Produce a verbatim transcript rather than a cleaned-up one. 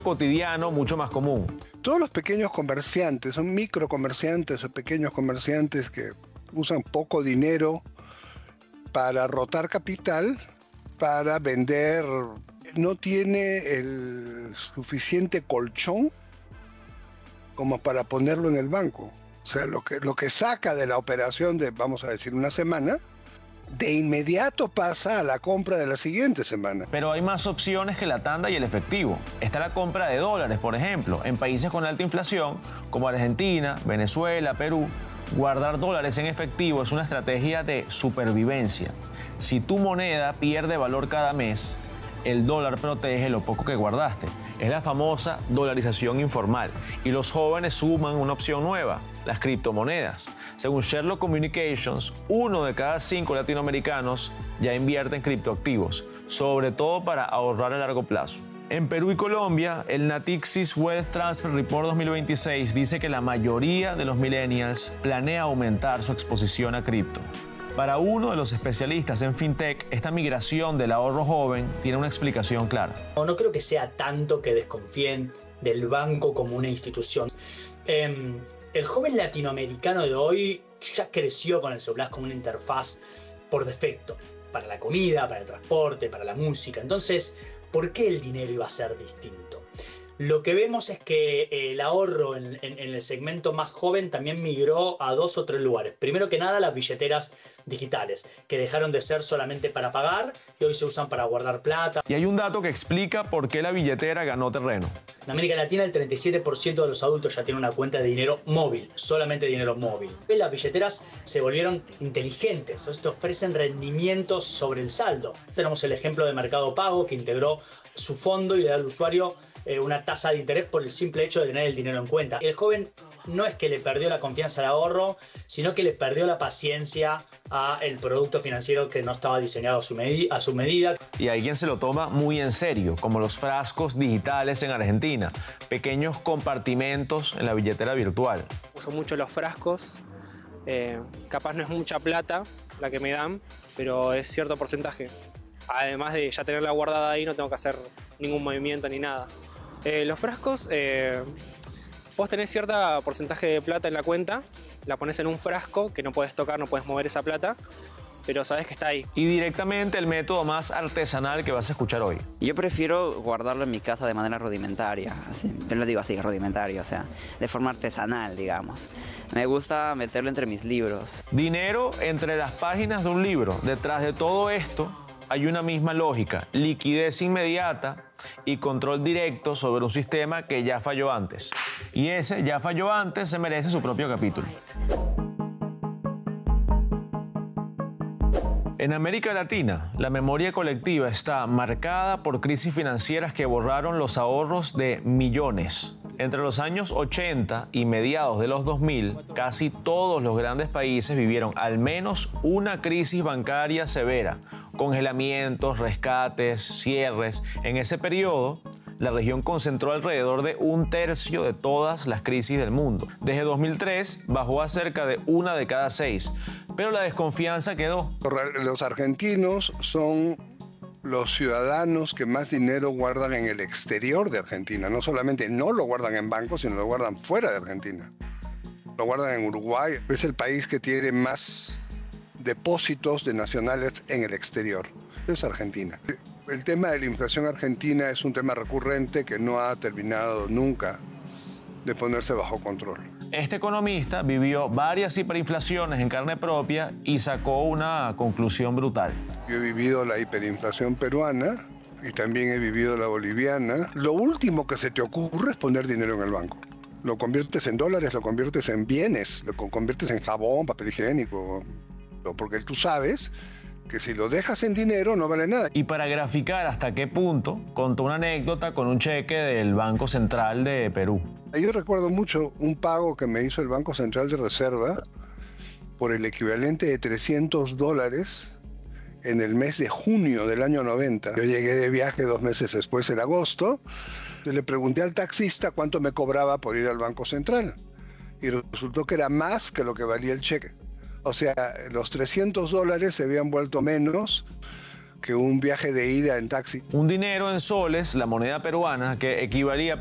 cotidiano mucho más común. Todos los pequeños comerciantes, son microcomerciantes o pequeños comerciantes que usan poco dinero para rotar capital, para vender, no tiene el suficiente colchón como para ponerlo en el banco. O sea, lo que, lo que saca de la operación de, vamos a decir, una semana, de inmediato pasa a la compra de la siguiente semana. Pero hay más opciones que la tanda y el efectivo. Está la compra de dólares, por ejemplo. En países con alta inflación, como Argentina, Venezuela, Perú, guardar dólares en efectivo es una estrategia de supervivencia. Si tu moneda pierde valor cada mes, el dólar protege lo poco que guardaste. Es la famosa dolarización informal. Y los jóvenes suman una opción nueva, las criptomonedas. Según Sherlock Communications, uno de cada cinco latinoamericanos ya invierte en criptoactivos, sobre todo para ahorrar a largo plazo. En Perú y Colombia, el Natixis Wealth Transfer Report dos mil veintiséis dice que la mayoría de los millennials planea aumentar su exposición a cripto. Para uno de los especialistas en fintech, esta migración del ahorro joven tiene una explicación clara. No, no creo que sea tanto que desconfíen del banco como una institución. Eh, el joven latinoamericano de hoy ya creció con el celular como una interfaz por defecto, para la comida, para el transporte, para la música. Entonces, ¿por qué el dinero iba a ser distinto? Lo que vemos es que el ahorro en, en, en el segmento más joven también migró a dos o tres lugares. Primero que nada, las billeteras digitales, que dejaron de ser solamente para pagar y hoy se usan para guardar plata. Y hay un dato que explica por qué la billetera ganó terreno. En América Latina, el treinta y siete por ciento de los adultos ya tienen una cuenta de dinero móvil, solamente dinero móvil. Las billeteras se volvieron inteligentes, te ofrecen rendimientos sobre el saldo. Tenemos el ejemplo de Mercado Pago, que integró su fondo y le da al usuario eh, una tasa de interés por el simple hecho de tener el dinero en cuenta. El joven no es que le perdió la confianza al ahorro, sino que le perdió la paciencia al producto financiero que no estaba diseñado a su, a su medida. Y hay quien se lo toma muy en serio, como los frascos digitales en Argentina, pequeños compartimentos en la billetera virtual. Uso mucho los frascos, eh, capaz no es mucha plata la que me dan, pero es cierto porcentaje. Además de ya tenerla guardada ahí, no tengo que hacer ningún movimiento ni nada. Eh, los frascos, eh, vos tenés cierto porcentaje de plata en la cuenta, la pones en un frasco que no puedes tocar, no puedes mover esa plata, pero sabes que está ahí. Y directamente el método más artesanal que vas a escuchar hoy. Yo prefiero guardarlo en mi casa de manera rudimentaria, así, yo lo digo así, rudimentario, o sea, de forma artesanal, digamos. Me gusta meterlo entre mis libros. Dinero entre las páginas de un libro. Detrás de todo esto hay una misma lógica, liquidez inmediata y control directo sobre un sistema que ya falló antes. Y ese ya falló antes se merece su propio capítulo. En América Latina, la memoria colectiva está marcada por crisis financieras que borraron los ahorros de millones. Entre los años ochenta y mediados de los dos mil, casi todos los grandes países vivieron al menos una crisis bancaria severa, congelamientos, rescates, cierres. En ese periodo, la región concentró alrededor de un tercio de todas las crisis del mundo. Desde dos mil tres bajó a cerca de una de cada seis, pero la desconfianza quedó. Los argentinos son los ciudadanos que más dinero guardan en el exterior de Argentina. No solamente no lo guardan en bancos, sino lo guardan fuera de Argentina. Lo guardan en Uruguay. Es el país que tiene más depósitos de nacionales en el exterior. Es Argentina. El tema de la inflación argentina es un tema recurrente que no ha terminado nunca de ponerse bajo control. Este economista vivió varias hiperinflaciones en carne propia y sacó una conclusión brutal. Yo he vivido la hiperinflación peruana y también he vivido la boliviana. Lo último que se te ocurre es poner dinero en el banco. Lo conviertes en dólares, lo conviertes en bienes, lo conviertes en jabón, papel higiénico, porque tú sabes que si lo dejas en dinero no vale nada. Y para graficar hasta qué punto, contó una anécdota con un cheque del Banco Central de Perú. Yo recuerdo mucho un pago que me hizo el Banco Central de Reserva por el equivalente de trescientos dólares en el mes de junio del año noventa. Yo llegué de viaje dos meses después, en agosto, y le pregunté al taxista cuánto me cobraba por ir al Banco Central. Y resultó que era más que lo que valía el cheque. O sea, los trescientos dólares se habían vuelto menos que un viaje de ida en taxi. Un dinero en soles, la moneda peruana, que equivalía